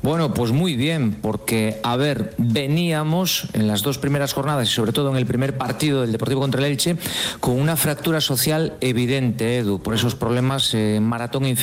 Bueno, pues muy bien, porque, a ver, veníamos en las dos primeras jornadas y sobre todo en el primer partido del Deportivo contra el Elche con una fractura social evidente, Edu, por esos problemas en Maratón